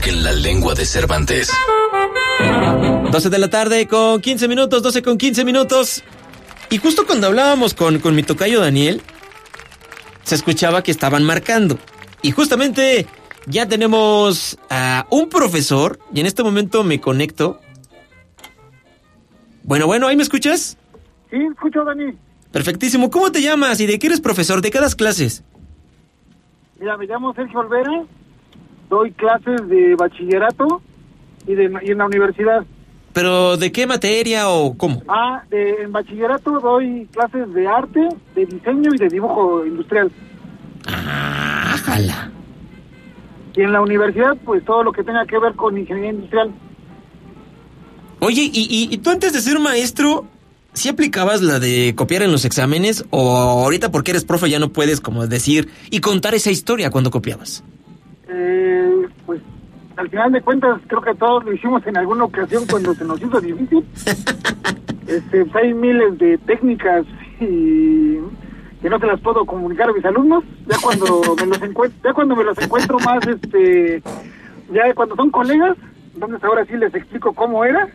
que en la lengua de Cervantes. 12 de la tarde con 15 minutos, 12 con 15 minutos. Y justo cuando hablábamos con mi tocayo Daniel, se escuchaba que estaban marcando. Y justamente ya tenemos a un profesor, y en este momento me conecto. Bueno, ¿ahí me escuchas? Sí, escucho, Dani. Perfectísimo. ¿Cómo te llamas y de qué eres profesor? ¿De qué das clases? Mira, me llamo Sergio Olvera, doy clases de bachillerato y en la universidad. ¿Pero de qué materia o cómo? En bachillerato doy clases de arte, de diseño y de dibujo industrial. Jala. Y en la universidad, pues todo lo que tenga que ver con ingeniería industrial. Oye, ¿y tú antes de ser maestro, sí aplicabas la de copiar en los exámenes? ¿O ahorita porque eres profe ya no puedes como decir y contar esa historia cuando copiabas? Pues al final de cuentas creo que todos lo hicimos en alguna ocasión cuando se nos hizo difícil. Hay miles de técnicas y que no se las puedo comunicar a mis alumnos. Ya cuando me los encuentro más, ya cuando son colegas, entonces ahora sí les explico cómo era.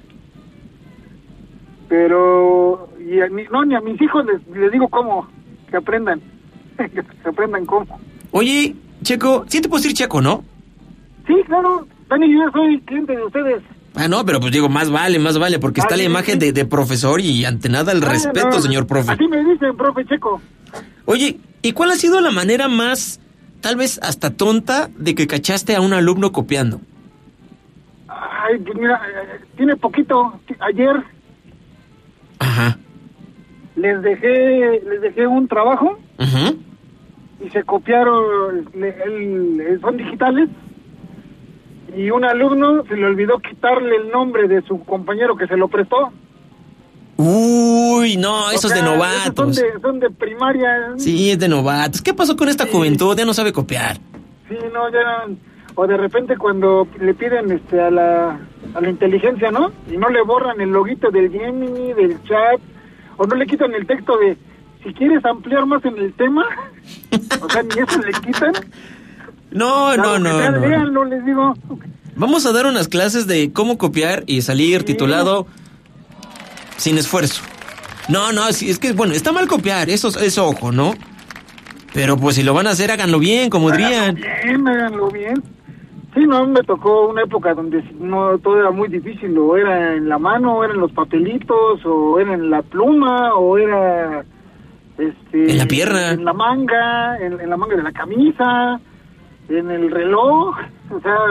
Pero ni a mis hijos les digo cómo, que aprendan, que aprendan cómo. Oye, Checo, sí te puedo decir Checo, ¿no? Sí, claro, Dani, yo soy cliente de ustedes. No, pero pues digo, más vale, porque está la imagen de profesor y ante nada el respeto, señor profe. Así me dicen, profe Checo. Oye, ¿y cuál ha sido la manera más, tal vez hasta tonta, de que cachaste a un alumno copiando? Ay, pues mira, tiene poquito, ayer. Ajá. Les dejé un trabajo. Ajá. Y se copiaron, son digitales. Y un alumno se le olvidó quitarle el nombre de su compañero que se lo prestó. Uy, no, esos de novatos. Son de primaria. Sí, es de novatos. ¿Qué pasó con esta juventud? Ya no sabe copiar. Sí, no, ya... O de repente cuando le piden a la inteligencia, ¿no? Y no le borran el loguito del Gemini, del chat, o no le quitan el texto de si quieres ampliar más en el tema. O sea, ni eso le quitan. No. Léanlo, les digo. Vamos a dar unas clases de cómo copiar y salir titulado sin esfuerzo. No, sí, es que, bueno, está mal copiar, eso ojo, ¿no? Pero pues si lo van a hacer, háganlo bien, como dirían. Háganlo bien. Sí, no, me tocó una época donde no todo era muy difícil, o era en la mano, o era en los papelitos, o era en la pluma, o era en la pierna, en la manga, en la manga de la camisa, en el reloj, o sea,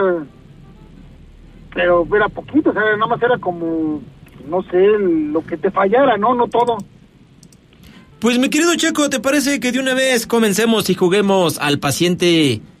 pero era poquito, o sea, nada más era como, no sé, lo que te fallara, no todo. Pues mi querido Checo, ¿te parece que de una vez comencemos y juguemos al paciente